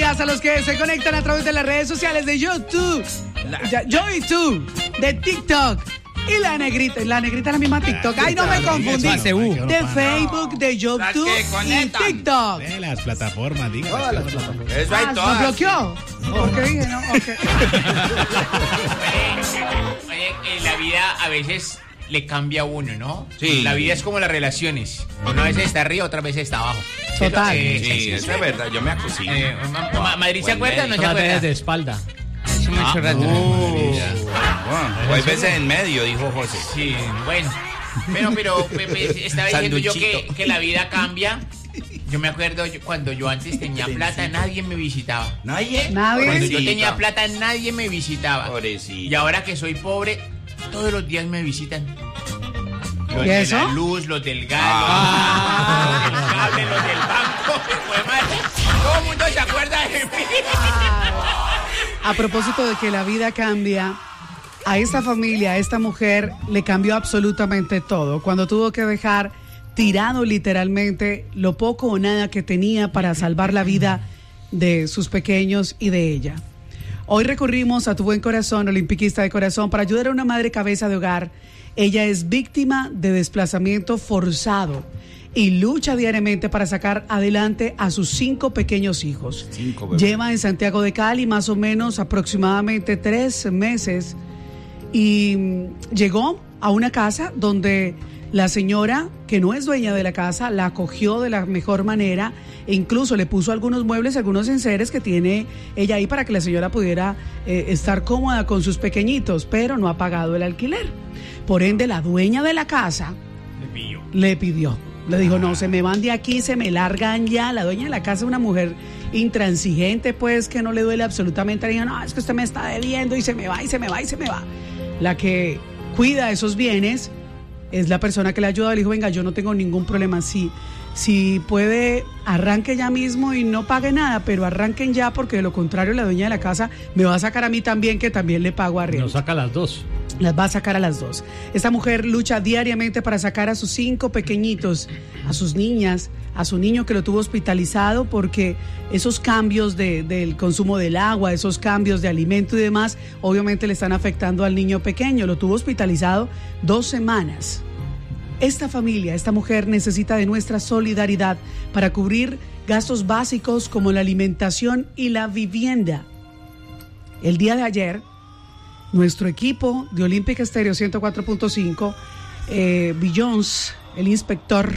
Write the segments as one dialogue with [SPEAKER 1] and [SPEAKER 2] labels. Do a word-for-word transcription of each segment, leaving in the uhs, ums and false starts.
[SPEAKER 1] días a los que se conectan a través de las redes sociales de YouTube, YouTube, de TikTok. Y la negrita, la negrita es la misma TikTok. Ay, no me confundí. De Facebook, de YouTube y TikTok.
[SPEAKER 2] De las plataformas, dígame.
[SPEAKER 3] Todas las plataformas. Eso
[SPEAKER 1] Ah,
[SPEAKER 3] hay
[SPEAKER 1] ¿lo
[SPEAKER 3] todas.
[SPEAKER 1] bloqueó? ¿Por qué dije no? Ok.
[SPEAKER 4] Oye, en la vida a veces le cambia a uno, ¿no?
[SPEAKER 3] Sí.
[SPEAKER 4] La vida es como las relaciones. Una vez está arriba, otra vez está abajo.
[SPEAKER 1] Total.
[SPEAKER 4] Eh,
[SPEAKER 3] Sí, eso es verdad, yo me acosí.
[SPEAKER 4] eh, ma- ma- ¿Madrid se
[SPEAKER 3] Buen
[SPEAKER 4] acuerda o no se
[SPEAKER 5] Las
[SPEAKER 4] acuerda?
[SPEAKER 5] de espalda.
[SPEAKER 4] Hace mucho rato.
[SPEAKER 3] Bueno, o hay veces en medio, dijo José.
[SPEAKER 4] Sí, bueno. Pero, pero, me- me- estaba diciendo yo que,
[SPEAKER 3] Sanduchito.
[SPEAKER 4] que la vida cambia. Yo me acuerdo yo- cuando yo antes tenía plata, nadie me visitaba.
[SPEAKER 3] ¿Nadie?
[SPEAKER 1] Nadie.
[SPEAKER 4] Cuando yo
[SPEAKER 3] Pobrecita.
[SPEAKER 4] tenía plata, nadie me visitaba.
[SPEAKER 3] Pobrecita.
[SPEAKER 4] Y ahora que soy pobre, todos los días me visitan. Los
[SPEAKER 1] ¿Y
[SPEAKER 4] de
[SPEAKER 1] eso?
[SPEAKER 4] la luz, los del gas,
[SPEAKER 3] Ah.
[SPEAKER 4] los del cable, los del banco. Fue madre. Todo el mundo se acuerda de mí.
[SPEAKER 1] A propósito de que la vida cambia, a esta familia, a esta mujer, le cambió absolutamente todo. Cuando tuvo que dejar tirado literalmente lo poco o nada que tenía para salvar la vida de sus pequeños y de ella. Hoy recurrimos a Tu Buen Corazón, olimpiquista de corazón, para ayudar a una madre cabeza de hogar. Ella es víctima de desplazamiento forzado y lucha diariamente para sacar adelante a sus cinco pequeños hijos.
[SPEAKER 3] Cinco bebés.
[SPEAKER 1] Lleva en Santiago de Cali más o menos aproximadamente tres meses y mm, llegó a una casa donde la señora, que no es dueña de la casa, la acogió de la mejor manera e incluso le puso algunos muebles, algunos enseres que tiene ella ahí para que la señora pudiera eh, estar cómoda con sus pequeñitos, pero no ha pagado el alquiler. Por ende, la dueña de la casa le pidió, le dijo, no, se me van de aquí, se me largan ya. La dueña de la casa es una mujer intransigente, pues, que no le duele absolutamente. Le dijo, no, es que usted me está debiendo y se me va, y se me va, y se me va. La que cuida esos bienes es la persona que le ayuda. Le dijo, venga, yo no tengo ningún problema. Si, si puede, arranque ya mismo y no pague nada, pero arranquen ya, porque de lo contrario la dueña de la casa me va a sacar a mí también, que también le pago arriendo.
[SPEAKER 5] Nos saca las dos.
[SPEAKER 1] Las va a sacar a las dos. Esta mujer lucha diariamente para sacar a sus cinco pequeñitos, a sus niñas, a su niño que lo tuvo hospitalizado, porque esos cambios de, del consumo del agua, esos cambios de alimento y demás, obviamente le están afectando al niño pequeño. Lo tuvo hospitalizado dos semanas. Esta familia, esta mujer necesita de nuestra solidaridad para cubrir gastos básicos como la alimentación y la vivienda. El día de ayer, nuestro equipo de Olímpica Estéreo ciento cuatro punto cinco, eh, Billions, el inspector,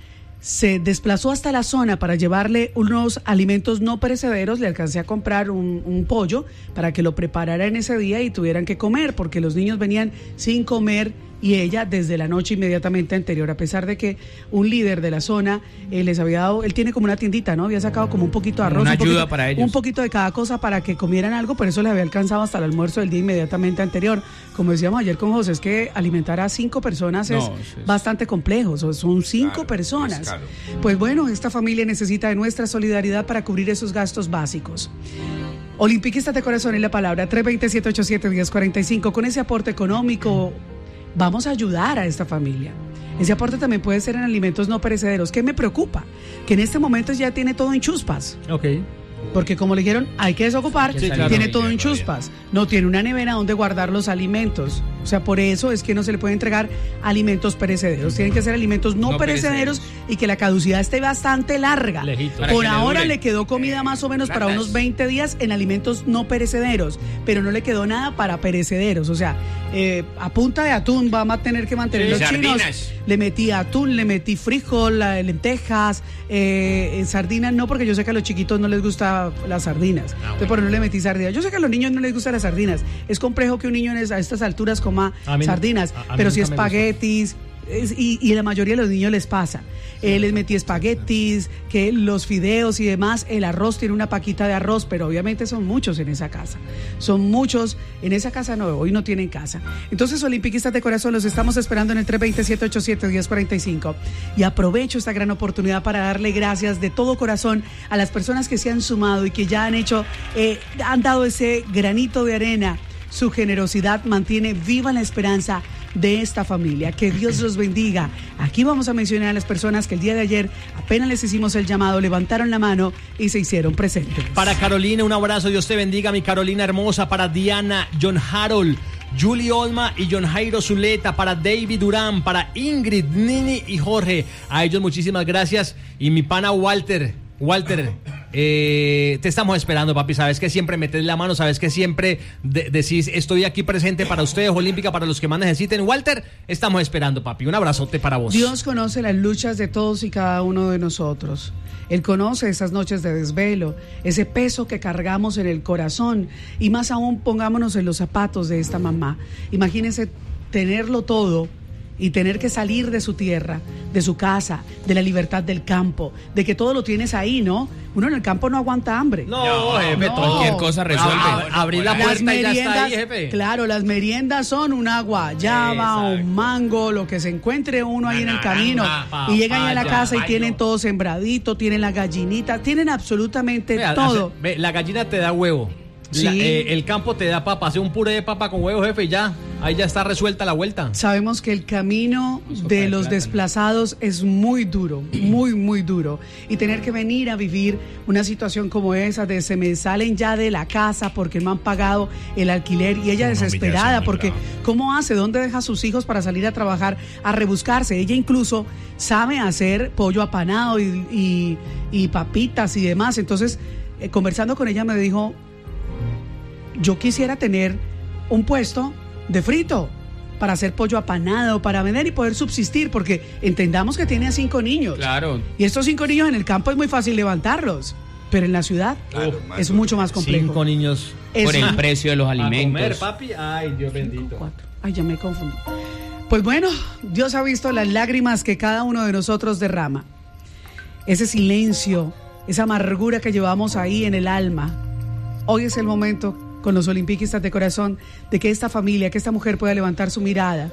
[SPEAKER 1] se desplazó hasta la zona para llevarle unos alimentos no perecederos. Le alcancé a comprar un, un pollo para que lo preparara en ese día y tuvieran que comer, porque los niños venían sin comer y ella desde la noche inmediatamente anterior, a pesar de que un líder de la zona eh, les había dado, él tiene como una tiendita, ¿no? Había sacado como un poquito de arroz,
[SPEAKER 4] Una
[SPEAKER 1] un poquito,
[SPEAKER 4] ayuda para ellos.
[SPEAKER 1] un poquito de cada cosa para que comieran algo, pero eso les había alcanzado hasta el almuerzo del día inmediatamente anterior. Como decíamos ayer con José, es que alimentar a cinco personas es
[SPEAKER 4] No, es- es-
[SPEAKER 1] bastante complejo, so- son cinco
[SPEAKER 3] Claro,
[SPEAKER 1] personas.
[SPEAKER 3] es caro.
[SPEAKER 1] Pues bueno, esta familia necesita de nuestra solidaridad para cubrir esos gastos básicos. Olimpiquistas de corazón, en la palabra tres dos cero, siete ocho siete, uno cero cuatro cinco. Con ese aporte económico vamos a ayudar a esta familia. Ese aporte también puede ser en alimentos no perecederos. ¿Qué me preocupa? Que en este momento ya tiene todo en chuspas.
[SPEAKER 5] Ok.
[SPEAKER 1] Porque como le dijeron, hay que desocupar,
[SPEAKER 5] Sí, claro.
[SPEAKER 1] tiene
[SPEAKER 5] Sí,
[SPEAKER 1] todo en
[SPEAKER 3] claro,
[SPEAKER 1] chuspas. No tiene una nevera donde guardar los alimentos. O sea, por eso es que no se le puede entregar alimentos perecederos. Tienen que ser alimentos no,
[SPEAKER 4] No
[SPEAKER 1] perecederos,
[SPEAKER 4] perecederos.
[SPEAKER 1] y que la caducidad esté bastante larga.
[SPEAKER 5] Lejito.
[SPEAKER 4] Para
[SPEAKER 1] Por
[SPEAKER 4] que le
[SPEAKER 1] ahora
[SPEAKER 4] duren.
[SPEAKER 1] le quedó comida más o menos para
[SPEAKER 4] Latas.
[SPEAKER 1] unos veinte días en alimentos no perecederos, pero no le quedó nada para perecederos. O sea, eh, a punta de atún vamos a tener que mantener
[SPEAKER 4] Sí,
[SPEAKER 1] los chinos.
[SPEAKER 4] sardinas.
[SPEAKER 1] Le metí atún, le metí frijol, la- lentejas, eh, eh, sardinas no, porque yo sé que a los chiquitos no les gusta las sardinas. Entonces por eso no le metí sardinas. Yo sé que a los niños no les gustan las sardinas. Es complejo que un niño en es- a estas alturas coma
[SPEAKER 5] A mí no.
[SPEAKER 1] sardinas,
[SPEAKER 5] A- a mí
[SPEAKER 1] pero si
[SPEAKER 5] nunca me gustó.
[SPEAKER 1] espaguetis. Es- y, y la mayoría de los niños les pasa. Eh, les metí espaguetis, que los fideos y demás. El arroz tiene una paquita de arroz, pero obviamente son muchos en esa casa. Son muchos. En esa casa no, hoy no tienen casa. Entonces, olimpiquistas de corazón, los estamos esperando en el tres dos cero, siete ocho siete, uno cero cuatro cinco. Y aprovecho esta gran oportunidad para darle gracias de todo corazón a las personas que se han sumado y que ya han hecho, eh, han dado ese granito de arena. Su generosidad mantiene viva la esperanza de esta familia. Que Dios los bendiga. Aquí vamos a mencionar a las personas que el día de ayer apenas les hicimos el llamado, levantaron la mano y se hicieron presentes.
[SPEAKER 2] Para Carolina, un abrazo, Dios te bendiga, mi Carolina hermosa. Para Diana, John Harold, Julie Olma y John Jairo Zuleta. Para David Durán, para Ingrid, Nini y Jorge. A ellos muchísimas gracias. Y mi pana Walter, Walter, eh, te estamos esperando, papi. Sabes que siempre metes la mano, sabes que siempre de- decís estoy aquí presente para ustedes, Olímpica, para los que más necesiten. Walter, estamos esperando, papi. Un abrazote para vos.
[SPEAKER 1] Dios conoce las luchas de todos y cada uno de nosotros. Él conoce esas noches de desvelo, ese peso que cargamos en el corazón, y más aún pongámonos en los zapatos de esta mamá. Imagínense tenerlo todo y tener que salir de su tierra, de su casa, de la libertad del campo, de que todo lo tienes ahí, ¿no? Uno en el campo no aguanta hambre.
[SPEAKER 2] No, jefe,
[SPEAKER 1] no.
[SPEAKER 3] Cualquier cosa resuelve.
[SPEAKER 2] Ab- abrir la
[SPEAKER 1] Las
[SPEAKER 2] puerta y ya está
[SPEAKER 1] meriendas,
[SPEAKER 2] ahí, jefe.
[SPEAKER 1] claro, las meriendas son una guayaba,
[SPEAKER 2] Exacto.
[SPEAKER 1] un mango, lo que se encuentre uno ahí en el
[SPEAKER 4] Una
[SPEAKER 1] camino.
[SPEAKER 4] naranja,
[SPEAKER 1] Y llegan a la
[SPEAKER 2] papaya,
[SPEAKER 1] casa y
[SPEAKER 4] mayo.
[SPEAKER 1] tienen todo sembradito, tienen la gallinita, tienen absolutamente
[SPEAKER 2] Vea,
[SPEAKER 1] todo.
[SPEAKER 2] hace- ve, la gallina te da huevo. La-
[SPEAKER 1] Sí.
[SPEAKER 2] eh, el campo te da papa. Hace un puré de papa con huevo, jefe, y ya. Ahí ya está resuelta la vuelta.
[SPEAKER 1] Sabemos que el camino de los desplazados es muy duro, muy, muy duro. Y tener que venir a vivir una situación como esa, de se me salen ya de la casa porque no han pagado el alquiler, y ella
[SPEAKER 3] Una
[SPEAKER 1] desesperada
[SPEAKER 3] humillación muy
[SPEAKER 1] porque
[SPEAKER 3] brava.
[SPEAKER 1] ¿cómo hace? ¿Dónde deja a sus hijos para salir a trabajar, a rebuscarse? Ella incluso sabe hacer pollo apanado y, y, y papitas y demás. Entonces, eh, conversando con ella me dijo, yo quisiera tener un puesto de frito para hacer pollo apanado, para vender y poder subsistir, porque entendamos que tiene a cinco niños.
[SPEAKER 3] Claro.
[SPEAKER 1] Y estos cinco niños en el campo es muy fácil levantarlos, pero en la ciudad
[SPEAKER 3] Claro, más
[SPEAKER 1] es
[SPEAKER 3] duro.
[SPEAKER 1] mucho más complejo.
[SPEAKER 2] Cinco niños.
[SPEAKER 1] Es
[SPEAKER 3] Por el
[SPEAKER 1] un-
[SPEAKER 3] precio de los
[SPEAKER 2] A
[SPEAKER 3] alimentos.
[SPEAKER 2] comer, papi. Ay, Dios bendito.
[SPEAKER 1] Cuatro. Ay, ya me confundí. Pues bueno, Dios ha visto las lágrimas que cada uno de nosotros derrama. Ese silencio, esa amargura que llevamos ahí en el alma. Hoy es el momento, con los olimpiquistas de corazón, de que esta familia, que esta mujer pueda levantar su mirada,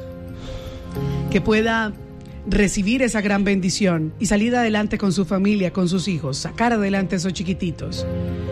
[SPEAKER 1] que pueda recibir esa gran bendición y salir adelante con su familia, con sus hijos, sacar adelante a esos chiquititos.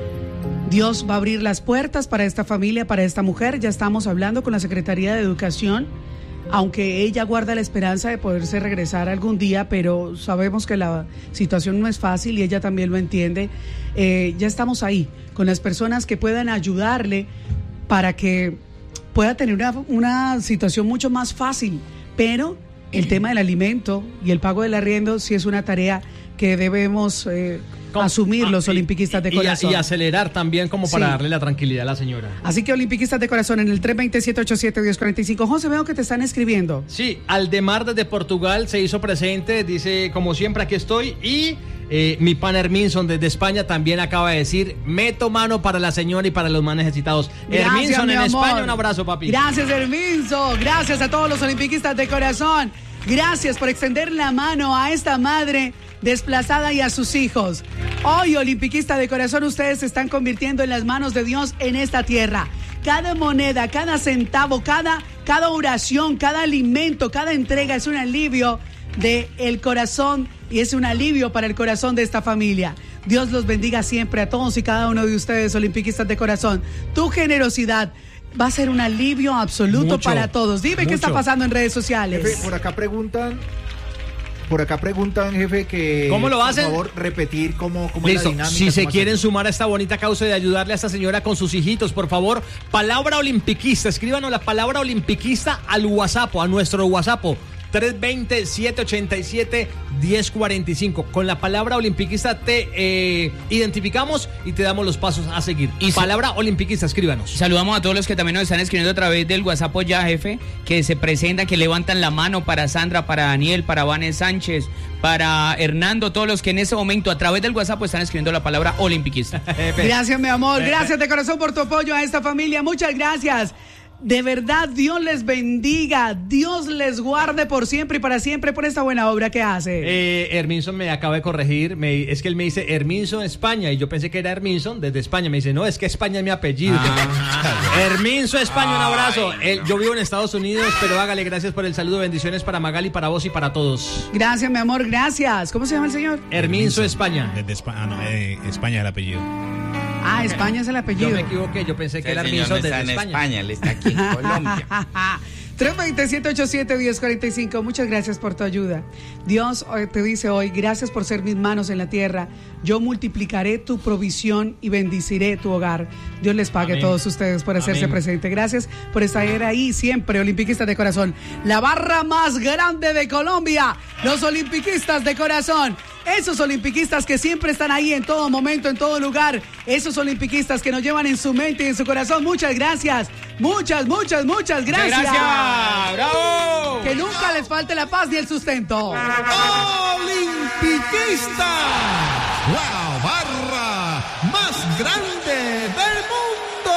[SPEAKER 1] Dios va a abrir las puertas para esta familia, para esta mujer. Ya estamos hablando con la Secretaría de Educación, aunque ella guarda la esperanza de poderse regresar algún día, pero sabemos que la situación no es fácil y ella también lo entiende. Eh, ya estamos ahí con las personas que puedan ayudarle para que pueda tener una, una situación mucho más fácil, pero el tema del alimento y el pago del arriendo sí es una tarea que debemos eh,
[SPEAKER 2] ¿Cómo?
[SPEAKER 1] asumir
[SPEAKER 2] Ah,
[SPEAKER 1] los
[SPEAKER 2] y-
[SPEAKER 1] olimpiquistas de
[SPEAKER 2] y-
[SPEAKER 1] corazón.
[SPEAKER 2] Y, acelerar también como para
[SPEAKER 1] Sí.
[SPEAKER 2] darle la tranquilidad a la señora.
[SPEAKER 1] Así que olimpiquistas de corazón en el tres dos cero, siete ocho siete, uno cero cuatro cinco. José, veo que te están escribiendo.
[SPEAKER 2] Sí, Aldemar desde Portugal se hizo presente, dice, como siempre aquí estoy. Y eh, mi pan Herminson desde España también acaba de decir, meto mano para la señora y para los más necesitados.
[SPEAKER 1] Gracias,
[SPEAKER 2] Herminson
[SPEAKER 1] mi
[SPEAKER 2] en
[SPEAKER 1] amor.
[SPEAKER 2] España, un abrazo, papi.
[SPEAKER 1] Gracias, Herminso. Gracias a todos los olimpiquistas de corazón. Gracias por extender la mano a esta madre desplazada y a sus hijos. Hoy, olimpiquista de corazón, ustedes se están convirtiendo en las manos de Dios en esta tierra. Cada moneda, cada centavo, cada, cada oración, cada alimento, cada entrega es un alivio del corazón y es un alivio para el corazón de esta familia. Dios los bendiga siempre a todos y cada uno de ustedes, olimpiquistas de corazón. Tu generosidad va a ser un alivio absoluto
[SPEAKER 2] Mucho,
[SPEAKER 1] para todos. Dime qué está
[SPEAKER 2] mucho.
[SPEAKER 1] pasando en redes sociales.
[SPEAKER 5] Jefe, por acá preguntan, por acá preguntan, jefe, que
[SPEAKER 2] ¿Cómo lo hacen?
[SPEAKER 5] por favor repetir cómo, cómo es
[SPEAKER 2] Listo,
[SPEAKER 5] la dinámica.
[SPEAKER 2] si se
[SPEAKER 5] cómo
[SPEAKER 2] quieren
[SPEAKER 5] hacemos.
[SPEAKER 2] sumar a esta bonita causa de ayudarle a esta señora con sus hijitos, por favor, palabra olimpiquista, escríbanos la palabra olimpiquista al WhatsApp, a nuestro WhatsApp, tres dos cero, siete ocho siete, uno cero cuatro cinco. Con la palabra olimpiquista te eh, identificamos y te damos los pasos a seguir.
[SPEAKER 3] Y
[SPEAKER 2] palabra olimpiquista, escríbanos.
[SPEAKER 3] Saludamos a todos los que también nos están escribiendo a través del WhatsApp ya, jefe, que se presentan, que levantan la mano para Sandra, para Daniel, para Vanes Sánchez, para Hernando, todos los que en ese momento a través del WhatsApp están escribiendo la palabra olimpiquista.
[SPEAKER 1] Gracias, mi amor. Gracias de corazón por tu apoyo a esta familia. Muchas gracias. De verdad, Dios les bendiga. Dios les guarde por siempre y para siempre por esta buena obra que hace.
[SPEAKER 2] Eh, Herminson me acaba de corregir, me, es que él me dice Herminson España y yo pensé que era Herminson desde España. Me dice, no, es que España es mi apellido. Herminson España, un abrazo. Él- yo vivo en Estados Unidos, pero hágale gracias por el saludo, bendiciones para Magali, para vos y para todos.
[SPEAKER 1] Gracias, mi amor. Gracias. ¿Cómo se llama el señor?
[SPEAKER 2] Herminson España.
[SPEAKER 6] Desde España, ah, no, eh, España es el apellido.
[SPEAKER 1] Ah, España es el
[SPEAKER 2] Yo
[SPEAKER 1] apellido.
[SPEAKER 2] me equivoqué, yo pensé que
[SPEAKER 3] El
[SPEAKER 2] era
[SPEAKER 3] señor no
[SPEAKER 2] Herminson
[SPEAKER 3] está
[SPEAKER 2] desde
[SPEAKER 3] en
[SPEAKER 2] España.
[SPEAKER 3] España, él está aquí en Colombia.
[SPEAKER 1] tres dos cero, siete ocho siete, uno cero cuatro cinco. Muchas gracias por tu ayuda. Dios te dice hoy, gracias por ser mis manos en la tierra. Yo multiplicaré tu provisión y bendiciré tu hogar. Dios les pague Amén. A todos ustedes por hacerse Amén. Presente. Gracias por estar ahí siempre, olimpiquistas de corazón. La barra más grande de Colombia, los olimpiquistas de corazón. Esos olimpiquistas que siempre están ahí en todo momento, en todo lugar. Esos olimpiquistas que nos llevan en su mente y en su corazón. Muchas gracias. Muchas, muchas, muchas gracias.
[SPEAKER 3] Muchas gracias. ¡Bravo!
[SPEAKER 1] Que nunca les falte la paz ni el sustento.
[SPEAKER 7] ¡Olimpiquista! ¡La barra más grande!